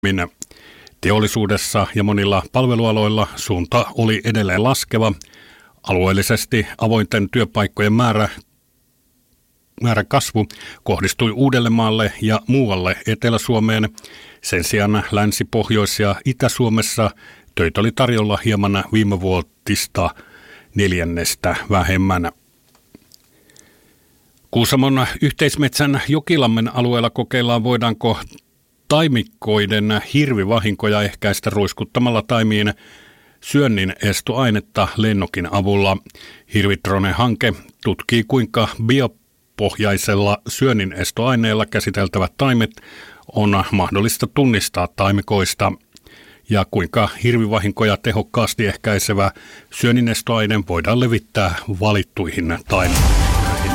Teollisuudessa ja monilla palvelualoilla suunta oli edelleen laskeva. Alueellisesti avointen työpaikkojen määrän kasvu kohdistui Uudellemaalle ja muualle Etelä-Suomeen. Sen sijaan Länsi-, Pohjois- ja Itä-Suomessa töitä oli tarjolla hieman viimevuotista 4% vähemmän. Kuusamon yhteismetsän Jokilammen alueella kokeillaan, voidaanko taimikoiden hirvivahinkoja ehkäistä ruiskuttamalla taimiin syönnin estoainetta lennokin avulla. Hirvitrone-hanke tutkii, kuinka biopohjaisella syönnin estoaineella käsiteltävät taimet on mahdollista tunnistaa taimikoista ja kuinka hirvivahinkoja tehokkaasti ehkäisevä syönnin estoaine voidaan levittää valittuihin taimiin.